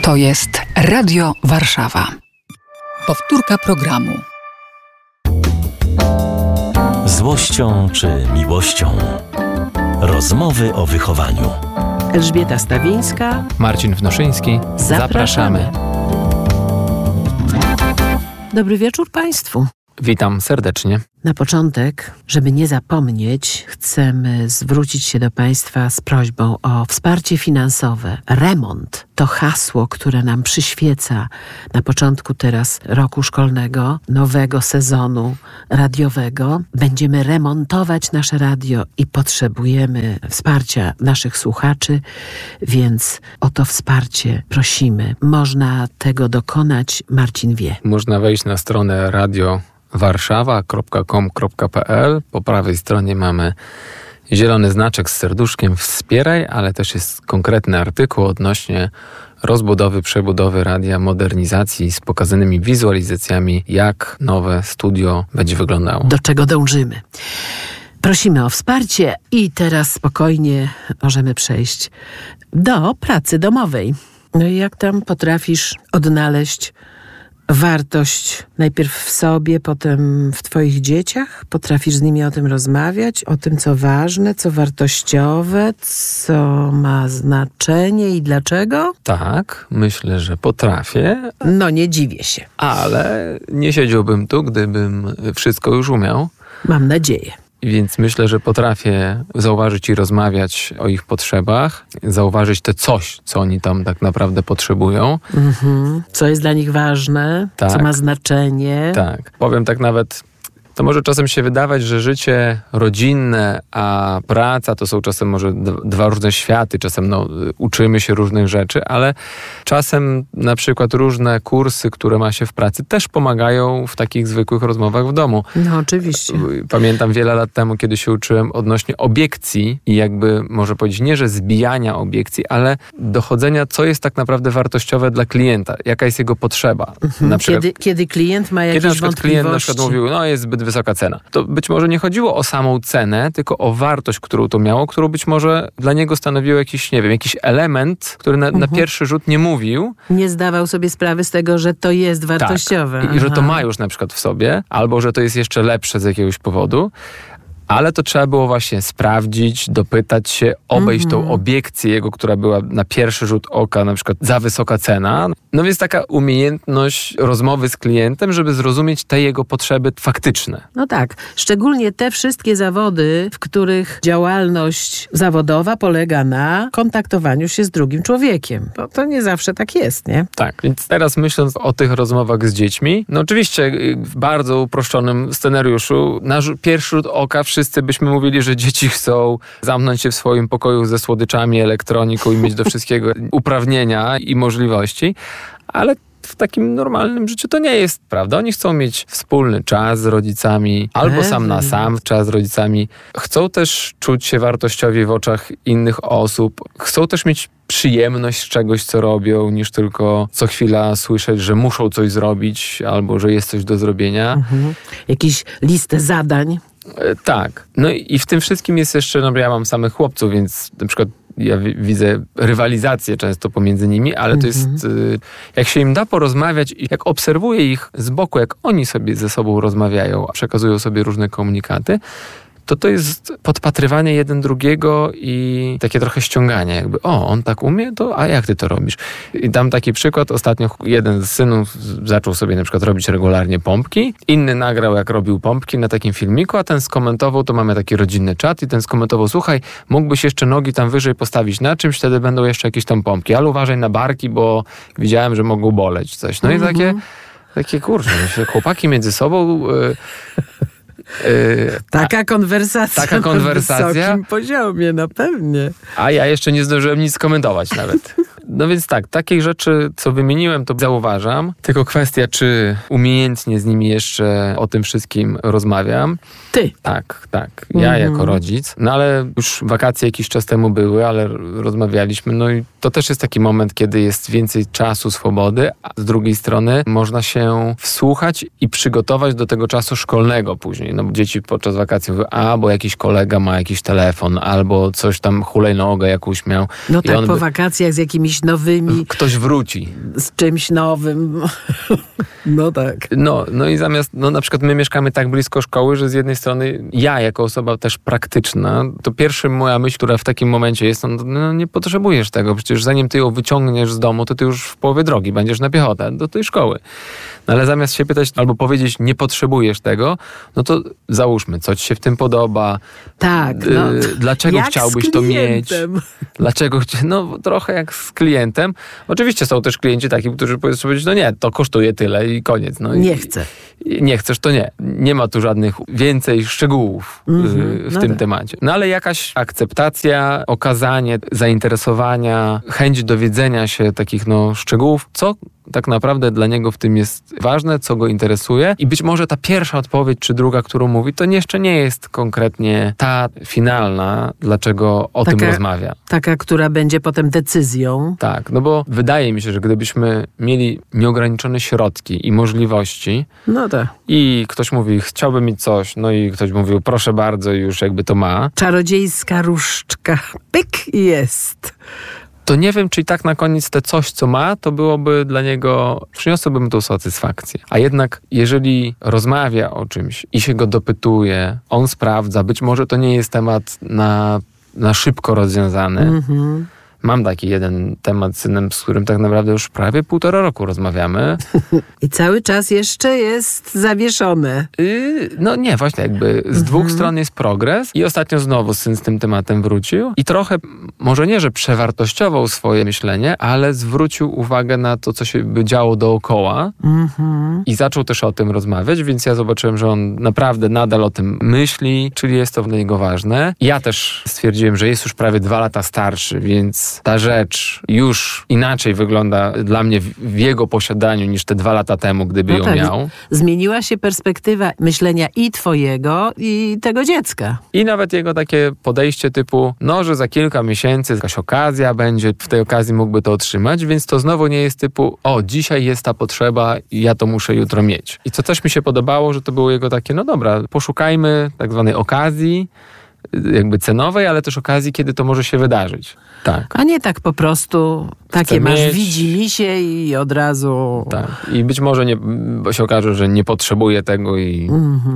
To jest Radio Warszawa. Powtórka programu. Złością czy miłością? Rozmowy o wychowaniu. Elżbieta Stawińska, Marcin Wnoszyński. Zapraszamy. Dobry wieczór Państwu. Witam serdecznie. Na początek, żeby nie zapomnieć, chcemy zwrócić się do Państwa z prośbą o wsparcie finansowe. Remont to hasło, które nam przyświeca na początku teraz roku szkolnego, nowego sezonu radiowego. Będziemy remontować nasze radio i potrzebujemy wsparcia naszych słuchaczy, więc o to wsparcie prosimy. Można tego dokonać, Marcin wie. Można wejść na stronę radiowarszawa.com.pl. Po prawej stronie mamy zielony znaczek z serduszkiem Wspieraj, ale też jest konkretny artykuł odnośnie rozbudowy, przebudowy radia, modernizacji z pokazanymi wizualizacjami, jak nowe studio będzie wyglądało. Do czego dążymy. Prosimy o wsparcie i teraz spokojnie możemy przejść do pracy domowej. No i jak tam potrafisz odnaleźć wartość najpierw w sobie, potem w Twoich dzieciach? Potrafisz z nimi o tym rozmawiać? O tym, co ważne, co wartościowe, co ma znaczenie i dlaczego? Tak, myślę, że potrafię. No nie dziwię się. Ale nie siedziałbym tu, gdybym wszystko już umiał. Mam nadzieję. Więc myślę, że potrafię zauważyć i rozmawiać o ich potrzebach, zauważyć te coś, co oni tam tak naprawdę potrzebują. Co jest dla nich ważne, tak, co ma znaczenie. Tak. Powiem tak nawet, to może czasem się wydawać, że życie rodzinne, a praca to są czasem może dwa różne światy, czasem uczymy się różnych rzeczy, ale czasem na przykład różne kursy, które ma się w pracy, też pomagają w takich zwykłych rozmowach w domu. No oczywiście. Pamiętam wiele lat temu, kiedy się uczyłem odnośnie obiekcji i jakby, może powiedzieć, nie, że zbijania obiekcji, ale dochodzenia, co jest tak naprawdę wartościowe dla klienta, jaka jest jego potrzeba. Na przykład, kiedy klient ma jakieś wątpliwości. wątpliwości. Klient na przykład mówił, jest zbyt wysoka cena. To być może nie chodziło o samą cenę, tylko o wartość, którą to miało, którą być może dla niego stanowił jakiś, nie wiem, jakiś element, który na pierwszy rzut nie mówił. Nie zdawał sobie sprawy z tego, że to jest wartościowe. Tak. I że to ma już na przykład w sobie, albo że to jest jeszcze lepsze z jakiegoś powodu. Ale to trzeba było właśnie sprawdzić, dopytać się, obejść tą obiekcję jego, która była na pierwszy rzut oka na przykład za wysoka cena. No więc taka umiejętność rozmowy z klientem, żeby zrozumieć te jego potrzeby faktyczne. No tak, szczególnie te wszystkie zawody, w których działalność zawodowa polega na kontaktowaniu się z drugim człowiekiem. Bo to nie zawsze tak jest, nie? Tak, więc teraz myśląc o tych rozmowach z dziećmi, no oczywiście w bardzo uproszczonym scenariuszu, na pierwszy rzut oka wszyscy byśmy mówili, że dzieci chcą zamknąć się w swoim pokoju ze słodyczami, elektroniką i mieć do wszystkiego uprawnienia i możliwości, ale w takim normalnym życiu to nie jest, prawda? Oni chcą mieć wspólny czas z rodzicami, albo sam na sam czas z rodzicami. Chcą też czuć się wartościowi w oczach innych osób. Chcą też mieć przyjemność z czegoś, co robią, niż tylko co chwila słyszeć, że muszą coś zrobić, albo że jest coś do zrobienia. Jakiś listę zadań. Tak. No i w tym wszystkim jest jeszcze, ja mam samych chłopców, więc na przykład ja widzę rywalizację często pomiędzy nimi, ale to jest, jak się im da porozmawiać i jak obserwuję ich z boku, jak oni sobie ze sobą rozmawiają, przekazują sobie różne komunikaty, to jest podpatrywanie jeden drugiego i takie trochę ściąganie, jakby on tak umie, a jak ty to robisz? I dam taki przykład, ostatnio jeden z synów zaczął sobie na przykład robić regularnie pompki, inny nagrał jak robił pompki na takim filmiku, a ten skomentował, to mamy taki rodzinny czat i ten skomentował, słuchaj, mógłbyś jeszcze nogi tam wyżej postawić na czymś, wtedy będą jeszcze jakieś tam pompki, ale uważaj na barki, bo widziałem, że mogą boleć coś. No i takie kurczę, chłopaki między sobą... Taka konwersacja na wysokim poziomie, no pewnie. A ja jeszcze nie zdążyłem nic skomentować nawet. No więc tak, takich rzeczy, co wymieniłem, to zauważam. Tylko kwestia, czy umiejętnie z nimi jeszcze o tym wszystkim rozmawiam. Ty? Tak. Ja jako rodzic. No ale już wakacje jakiś czas temu były, ale rozmawialiśmy. No i to też jest taki moment, kiedy jest więcej czasu, swobody, a z drugiej strony można się wsłuchać i przygotować do tego czasu szkolnego później. No bo dzieci podczas wakacji mówią, bo jakiś kolega ma jakiś telefon, albo coś tam hulajnogę jakąś miał. No tak, po wakacjach z jakimiś jakimiś nowymi... Ktoś wróci. Z czymś nowym. No tak. No i zamiast, na przykład my mieszkamy tak blisko szkoły, że z jednej strony ja jako osoba też praktyczna, to pierwsza moja myśl, która w takim momencie jest, nie potrzebujesz tego, przecież zanim ty ją wyciągniesz z domu, to ty już w połowie drogi będziesz na piechotę do tej szkoły. No ale zamiast się pytać albo powiedzieć, nie potrzebujesz tego, no to załóżmy, co ci się w tym podoba, tak, dlaczego chciałbyś to mieć, dlaczego, trochę jak z klientem. Oczywiście są też klienci taki, którzy powiedzą, nie, to kosztuje tyle i koniec. Nie chcę. Nie chcesz, to nie. Nie ma tu żadnych więcej szczegółów w tym temacie. No ale jakaś akceptacja, okazanie zainteresowania, chęć dowiedzenia się takich szczegółów, co tak naprawdę dla niego w tym jest ważne, co go interesuje i być może ta pierwsza odpowiedź czy druga, którą mówi, to jeszcze nie jest konkretnie ta finalna, dlaczego o tym rozmawia. Taka, która będzie potem decyzją. Tak, bo wydaje mi się, że gdybyśmy mieli nieograniczone środki i możliwości i ktoś mówi, chciałbym mieć coś, i ktoś mówił, proszę bardzo, już jakby to ma. Czarodziejska różdżka, pyk i jest. To nie wiem, czy i tak na koniec te coś, co ma, to byłoby dla niego, przyniosłoby mu tą satysfakcję. A jednak, jeżeli rozmawia o czymś i się go dopytuje, on sprawdza, być może to nie jest temat na szybko rozwiązany. Mam taki jeden temat z synem, z którym tak naprawdę już prawie 1,5 roku rozmawiamy. I cały czas jeszcze jest zawieszone. Nie, właśnie jakby z dwóch stron jest progres i ostatnio znowu syn z tym tematem wrócił i trochę, może nie, że przewartościował swoje myślenie, ale zwrócił uwagę na to, co się by działo dookoła i zaczął też o tym rozmawiać, więc ja zobaczyłem, że on naprawdę nadal o tym myśli, czyli jest to dla niego ważne. Ja też stwierdziłem, że jest już prawie 2 lata starszy, więc ta rzecz już inaczej wygląda dla mnie w jego posiadaniu niż te 2 lata temu, gdyby ją miał. Zmieniła się perspektywa myślenia i twojego, i tego dziecka. I nawet jego takie podejście typu, że za kilka miesięcy jakaś okazja będzie, w tej okazji mógłby to otrzymać, więc to znowu nie jest typu, dzisiaj jest ta potrzeba i ja to muszę jutro mieć. I co też mi się podobało, że to było jego takie, dobra, poszukajmy tak zwanej okazji, jakby cenowej, ale też okazji, kiedy to może się wydarzyć. Tak. A nie tak po prostu, takie masz widzimisię i od razu... Tak. I być może bo się okaże, że nie potrzebuje tego i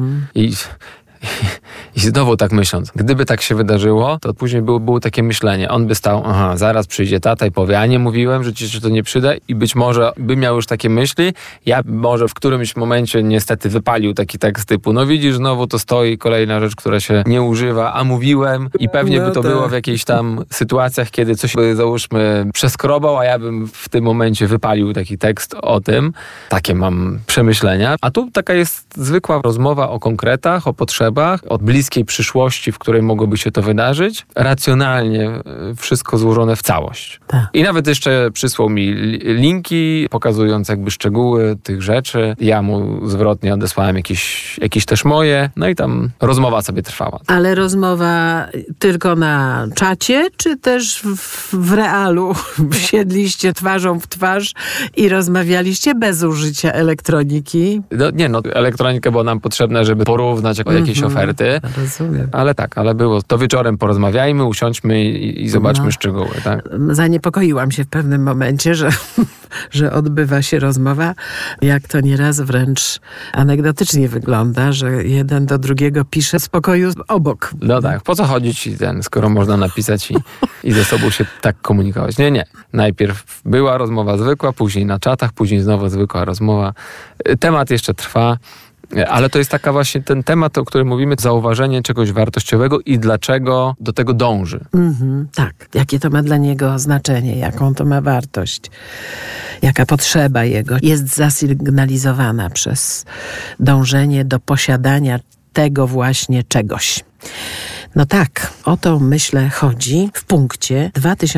znowu tak myśląc, gdyby tak się wydarzyło, to później było takie myślenie. On by stał, zaraz przyjdzie tata i powie, a nie mówiłem, że ci się to nie przyda i być może by miał już takie myśli. Ja może w którymś momencie niestety wypalił taki tekst typu, widzisz, znowu to stoi, kolejna rzecz, która się nie używa, a mówiłem i pewnie by to było w jakichś tam sytuacjach, kiedy coś by, załóżmy, przeskrobał, a ja bym w tym momencie wypalił taki tekst o tym. Takie mam przemyślenia. A tu taka jest zwykła rozmowa o konkretach, o potrzebach, o bliskiej przyszłości, w której mogłoby się to wydarzyć. Racjonalnie wszystko złożone w całość. Tak. I nawet jeszcze przysłał mi linki, pokazując jakby szczegóły tych rzeczy. Ja mu zwrotnie odesłałem jakieś też moje. I tam rozmowa sobie trwała. Ale rozmowa tylko na czacie, czy też w realu siedliście twarzą w twarz i rozmawialiście bez użycia elektroniki? Elektronika była nam potrzebna, żeby porównać jakieś oferty. Rozumiem. Ale było. To wieczorem porozmawiajmy, usiądźmy i zobaczmy szczegóły. Tak? Zaniepokoiłam się w pewnym momencie, że odbywa się rozmowa. Jak to nieraz wręcz anegdotycznie wygląda, że jeden do drugiego pisze z pokoju obok. Tak. Po co chodzić skoro można napisać i ze sobą się tak komunikować? Nie. Najpierw była rozmowa zwykła, później na czatach, później znowu zwykła rozmowa. Temat jeszcze trwa. Ale to jest taka właśnie ten temat, o którym mówimy, zauważenie czegoś wartościowego i dlaczego do tego dąży. Tak. Jakie to ma dla niego znaczenie, jaką to ma wartość, jaka potrzeba jego jest zasygnalizowana przez dążenie do posiadania tego właśnie czegoś. Tak, o to myślę chodzi w punkcie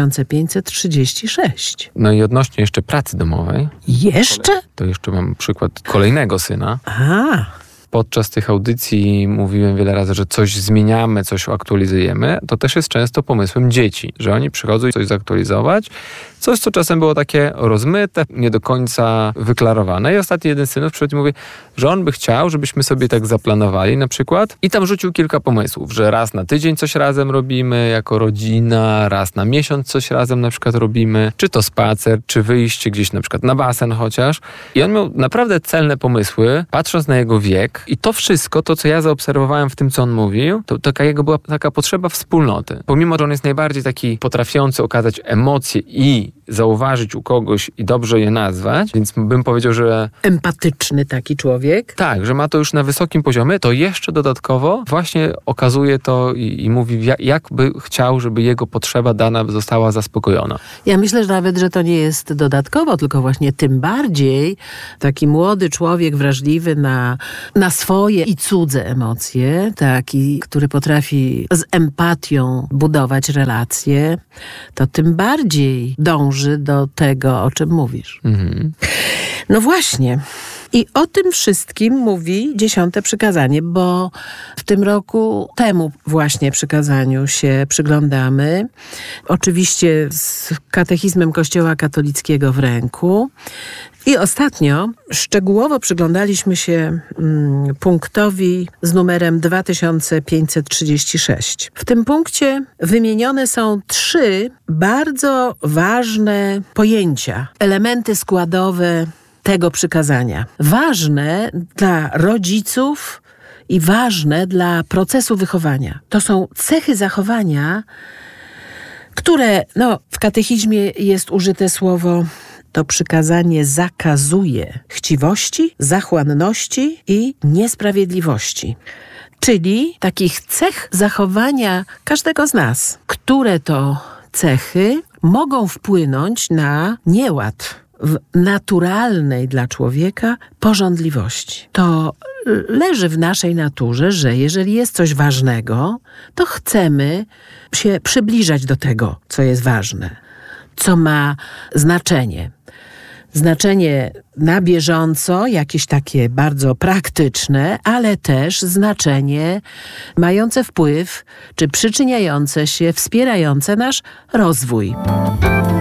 2536. I odnośnie jeszcze pracy domowej. Jeszcze? To jeszcze mam przykład kolejnego syna. podczas tych audycji mówiłem wiele razy, że coś zmieniamy, coś aktualizujemy, to też jest często pomysłem dzieci, że oni przychodzą i coś zaktualizować, coś, co czasem było takie rozmyte, nie do końca wyklarowane. I ostatni jeden z synów przychodzi i mówi, że on by chciał, żebyśmy sobie tak zaplanowali na przykład i tam rzucił kilka pomysłów, że raz na tydzień coś razem robimy jako rodzina, raz na miesiąc coś razem na przykład robimy, czy to spacer, czy wyjście gdzieś na przykład na basen chociaż. I on miał naprawdę celne pomysły, patrząc na jego wiek i to wszystko, to co ja zaobserwowałem w tym, co on mówił, to taka jego była taka potrzeba wspólnoty. Pomimo, że on jest najbardziej taki potrafiący okazać emocje i zauważyć u kogoś i dobrze je nazwać, więc bym powiedział, że... Empatyczny taki człowiek. Tak, że ma to już na wysokim poziomie, to jeszcze dodatkowo właśnie okazuje to i mówi, jak by chciał, żeby jego potrzeba dana została zaspokojona. Ja myślę, że nawet, że to nie jest dodatkowo, tylko właśnie tym bardziej taki młody człowiek wrażliwy na swoje i cudze emocje, taki, który potrafi z empatią budować relacje, to tym bardziej dąży do tego, o czym mówisz. No właśnie. I o tym wszystkim mówi 10. przykazanie, bo w tym roku temu właśnie przykazaniu się przyglądamy. Oczywiście z katechizmem Kościoła katolickiego w ręku. I ostatnio szczegółowo przyglądaliśmy się punktowi z numerem 2536. W tym punkcie wymienione są 3 bardzo ważne pojęcia, elementy składowe tego przykazania. Ważne dla rodziców i ważne dla procesu wychowania. To są cechy zachowania, które, w katechizmie jest użyte słowo, to przykazanie zakazuje chciwości, zachłanności i niesprawiedliwości. Czyli takich cech zachowania każdego z nas, które to cechy mogą wpłynąć na nieład w naturalnej dla człowieka pożądliwości. To leży w naszej naturze, że jeżeli jest coś ważnego, to chcemy się przybliżać do tego, co jest ważne, co ma znaczenie. Znaczenie na bieżąco, jakieś takie bardzo praktyczne, ale też znaczenie mające wpływ, czy przyczyniające się, wspierające nasz rozwój.